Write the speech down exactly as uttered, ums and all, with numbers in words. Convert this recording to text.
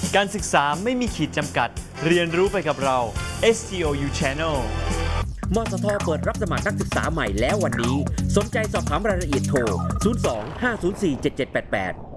การศึกษาไม่มีขีดจำกัดเรียนรู้ไปกับเรา เอส ที โอ ยู Channel มสทเปิดรับสมัครนักศึกษาใหม่แล้ววันนี้สนใจสอบถามรายละเอียดโทร ศูนย์ สอง ห้า ศูนย์ สี่ เจ็ด เจ็ด แปด แปด